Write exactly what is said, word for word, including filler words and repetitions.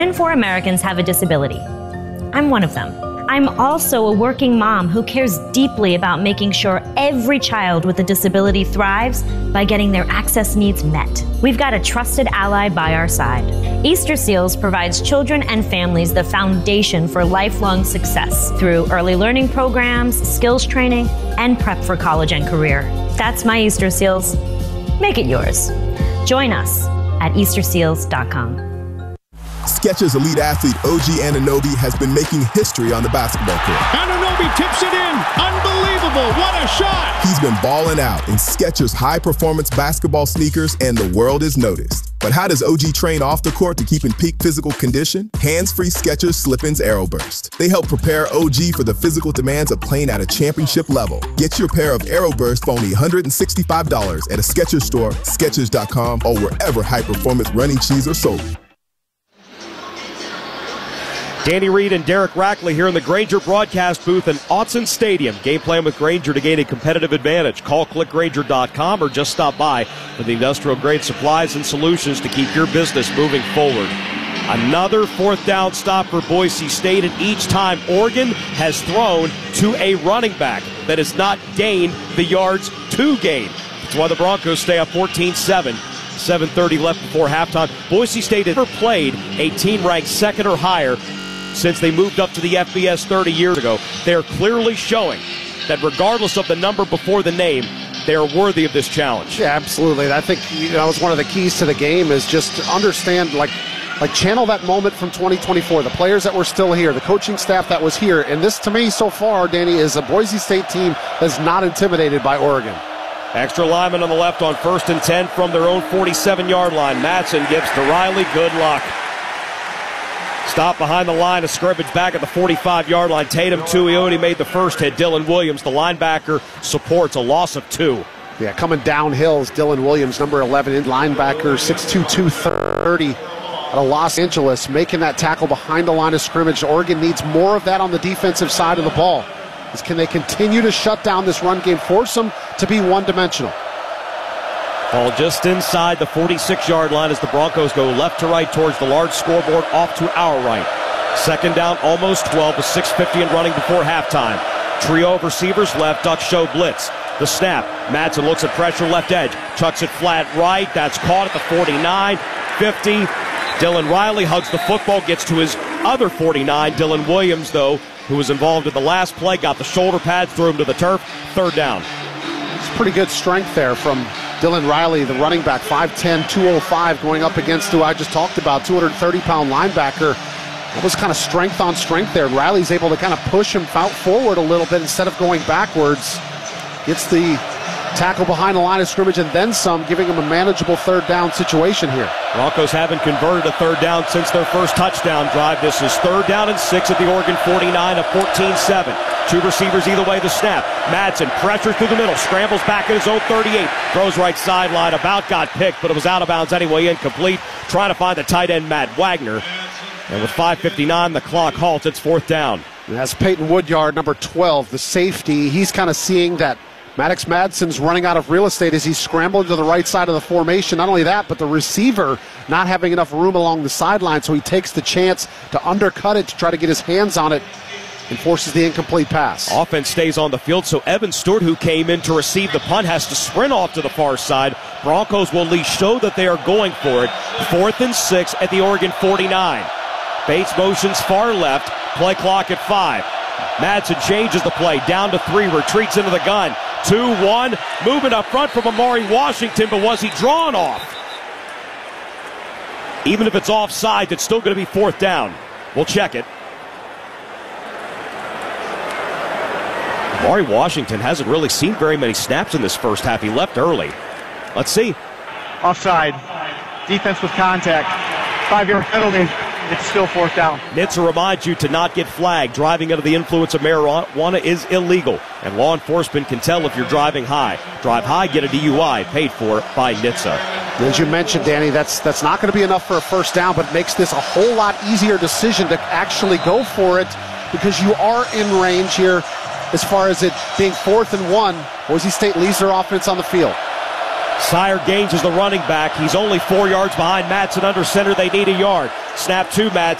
in four Americans have a disability. I'm one of them. I'm also a working mom who cares deeply about making sure every child with a disability thrives by getting their access needs met. We've got a trusted ally by our side. Easter Seals provides children and families the foundation for lifelong success through early learning programs, skills training, and prep for college and career. That's my Easter Seals. Make it yours. Join us at Easter Seals dot com. Skechers elite athlete O G Anunoby has been making history on the basketball court. Anunoby tips it in. Unbelievable. What a shot. He's been balling out in Skechers high-performance basketball sneakers, and the world is noticed. But how does O G train off the court to keep in peak physical condition? Hands-free Skechers Slip-ins Aeroburst. They help prepare O G for the physical demands of playing at a championship level. Get your pair of Aeroburst for only one hundred sixty-five dollars at a Skechers store, Skechers dot com, or wherever high-performance running shoes are sold. Danny Reed and Derek Rackley here in the Grainger broadcast booth in Autzen Stadium. Game plan with Grainger to gain a competitive advantage. Call click grainger dot com or just stop by for the industrial-grade supplies and solutions to keep your business moving forward. Another fourth down stop for Boise State, and each time Oregon has thrown to a running back that has not gained the yards to gain. That's why the Broncos stay up fourteen seven. seven thirty left before halftime. Boise State has never played a team ranked second or higher since they moved up to the F B S thirty years ago. They're clearly showing that regardless of the number before the name, they are worthy of this challenge. Yeah, absolutely. I think you know, it's one of the keys to the game is just to understand, like, like channel that moment from twenty twenty-four. The players that were still here, the coaching staff that was here. And this, to me, so far, Danny, is a Boise State team that's not intimidated by Oregon. Extra lineman on the left on first and ten from their own forty-seven-yard line. Madsen gives to Riley. Good luck. Stop behind the line of scrimmage back at the forty-five-yard line. Tatum Tuioti made the first hit. Dylan Williams, the linebacker, supports a loss of two. Yeah, coming downhill is Dylan Williams, number eleven, in linebacker, six two, two thirty out of Los Angeles, making that tackle behind the line of scrimmage. Oregon needs more of that on the defensive side of the ball. Can they continue to shut down this run game, force them to be one-dimensional? Ball just inside the forty-six-yard line as the Broncos go left to right towards the large scoreboard off to our right. Second down, almost twelve, with six fifty and running before halftime. Trio of receivers left, Ducks show blitz. The snap, Madsen looks at pressure left edge, chucks it flat right, that's caught at the forty-nine, fifty. Dylan Riley hugs the football, gets to his other forty-nine. Dylan Williams, though, who was involved in the last play, got the shoulder pads, threw him to the turf. Third down. It's pretty good strength there from Dylan Riley, the running back, five ten, two oh five, going up against who I just talked about, two hundred thirty pound linebacker. That was kind of strength on strength there. Riley's able to kind of push him out forward a little bit instead of going backwards. Gets the tackle behind the line of scrimmage and then some, giving him a manageable third down situation here. Broncos haven't converted a third down since their first touchdown drive. This is third down and six at the Oregon forty-nine, a fourteen seven. Two receivers either way, the snap. Madsen pressures through the middle, scrambles back at his own thirty-eight, throws right sideline, about got picked, but it was out of bounds anyway, incomplete. Trying to find the tight end, Matt Wagner. And with five fifty-nine, the clock halts. It's fourth down. And that's Peyton Woodyard, number twelve, the safety. He's kind of seeing that Maddox Madsen's running out of real estate as he's scrambling to the right side of the formation. Not only that, but the receiver not having enough room along the sideline, so he takes the chance to undercut it to try to get his hands on it and forces the incomplete pass. Offense stays on the field, so Evan Stewart, who came in to receive the punt, has to sprint off to the far side. Broncos will at least show that they are going for it. Fourth and six at the Oregon forty-nine. Bates motions far left, play clock at five. Madsen changes the play, down to three, retreats into the gun. two one, movement up front from Amari Washington, but was he drawn off? Even if it's offside, it's still going to be fourth down. We'll check it. Amari Washington hasn't really seen very many snaps in this first half. He left early. Let's see. Offside. Defense with contact. Five-yard penalty. It's still fourth down. Nitzer reminds you to not get flagged. Driving under the influence of marijuana is illegal, and law enforcement can tell if you're driving high. Drive high, get a D U I, paid for by Nitzer. As you mentioned, Danny, that's that's not going to be enough for a first down, but it makes this a whole lot easier decision to actually go for it because you are in range here as far as it being fourth and one. Boise State leaves their offense on the field. Sire Gaines is the running back. He's only four yards behind Madsen under center. They need a yard. Snap two, Matt.